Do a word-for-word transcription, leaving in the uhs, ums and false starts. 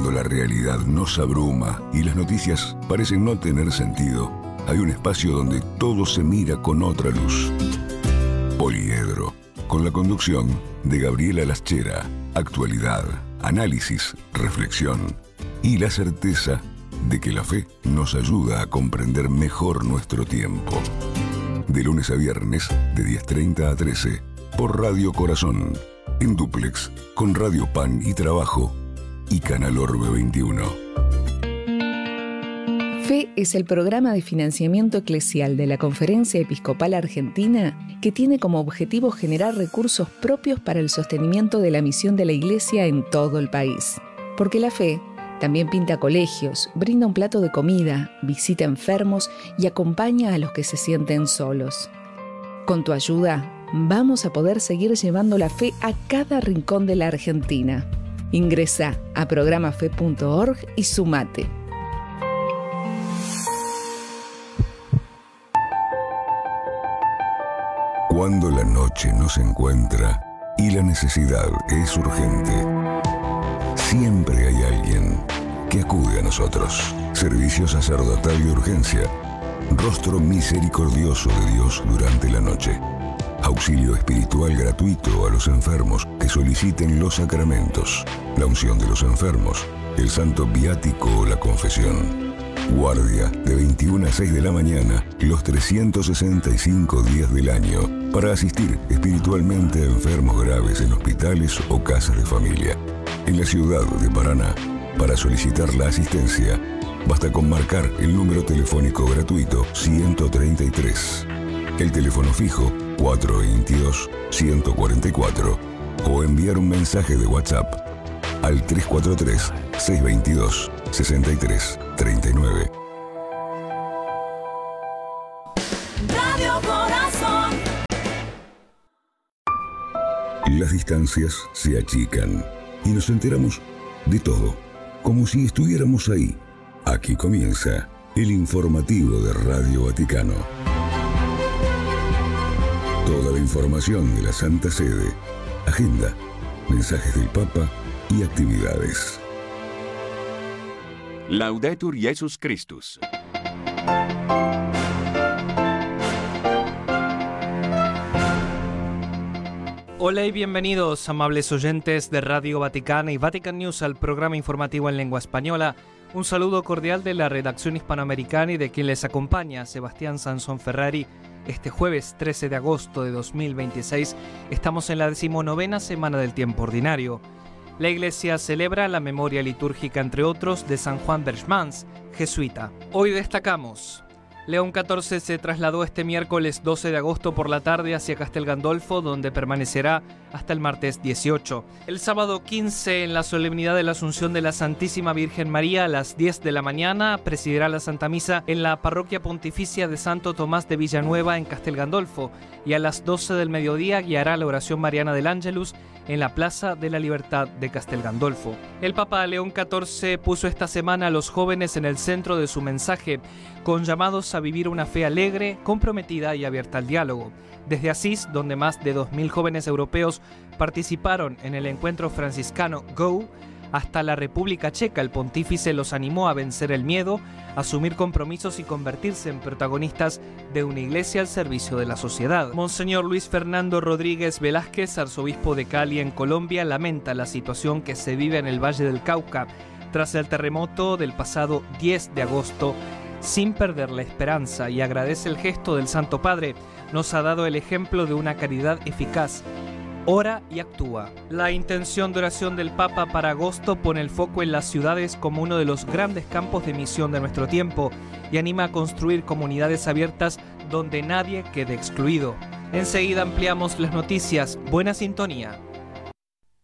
Cuando la realidad nos abruma y las noticias parecen no tener sentido, hay un espacio donde todo se mira con otra luz. Poliedro, con la conducción de Gabriela Laschera. Actualidad, análisis, reflexión y la certeza de que la fe nos ayuda a comprender mejor nuestro tiempo. De lunes a viernes, de diez treinta a trece, por Radio Corazón, en dúplex, con Radio Pan y Trabajo y Canal Orbe veintiuno. Fe es el programa de financiamiento eclesial de la Conferencia Episcopal Argentina que tiene como objetivo generar recursos propios para el sostenimiento de la misión de la Iglesia en todo el país. Porque la fe también pinta colegios, brinda un plato de comida, visita enfermos y acompaña a los que se sienten solos. Con tu ayuda, vamos a poder seguir llevando la fe a cada rincón de la Argentina. Ingresa a programa fe punto org y sumate. Cuando la noche nos encuentra y la necesidad es urgente, siempre hay alguien que acude a nosotros. Servicio sacerdotal de urgencia. Rostro misericordioso de Dios durante la noche. Auxilio espiritual gratuito a los enfermos que soliciten los sacramentos. La unción de los enfermos, el santo viático o la confesión. Guardia de veintiuna a seis de la mañana, los trescientos sesenta y cinco días del año, para asistir espiritualmente a enfermos graves en hospitales o casas de familia. En la ciudad de Paraná, para solicitar la asistencia, basta con marcar el número telefónico gratuito ciento treinta y tres, el teléfono fijo cuatrocientos veintidós, ciento cuarenta y cuatro o enviar un mensaje de WhatsApp al tres cuatro tres, seiscientos veintidós, sesenta y tres, treinta y nueve. Radio Corazón. Las distancias se achican y nos enteramos de todo, como si estuviéramos ahí. Aquí comienza el informativo de Radio Vaticano. Toda la información de la Santa Sede, agenda, mensajes del Papa y actividades. Laudetur Jesus Christus. Hola y bienvenidos, amables oyentes de Radio Vaticana y Vatican News, al programa informativo en lengua española. Un saludo cordial de la redacción hispanoamericana y de quien les acompaña, Sebastián Sansón Ferrari. Este jueves trece de agosto de dos mil veintiséis estamos en la decimonovena semana del tiempo ordinario. La Iglesia celebra la memoria litúrgica, entre otros, de San Juan Berchmans, jesuita. Hoy destacamos: León catorce se trasladó este miércoles doce de agosto por la tarde hacia Castel Gandolfo, donde permanecerá hasta el martes dieciocho. El sábado quince, en la solemnidad de la Asunción de la Santísima Virgen María, a las diez de la mañana, presidirá la Santa Misa en la Parroquia Pontificia de Santo Tomás de Villanueva, en Castel Gandolfo, y a las doce del mediodía guiará la oración mariana del Ángelus en la Plaza de la Libertad de Castel Gandolfo. El Papa León catorce puso esta semana a los jóvenes en el centro de su mensaje, con llamados a vivir una fe alegre, comprometida y abierta al diálogo. Desde Asís, donde más de dos mil jóvenes europeos participaron en el encuentro franciscano Go, hasta la República Checa, el pontífice los animó a vencer el miedo, asumir compromisos y convertirse en protagonistas de una iglesia al servicio de la sociedad. Monseñor Luis Fernando Rodríguez Velázquez, arzobispo de Cali en Colombia, lamenta la situación que se vive en el Valle del Cauca tras el terremoto del pasado diez de agosto, sin perder la esperanza, y agradece el gesto del Santo Padre. Nos ha dado el ejemplo de una caridad eficaz. Ora y actúa. La intención de oración del Papa para agosto pone el foco en las ciudades como uno de los grandes campos de misión de nuestro tiempo y anima a construir comunidades abiertas donde nadie quede excluido. Enseguida ampliamos las noticias. Buena sintonía.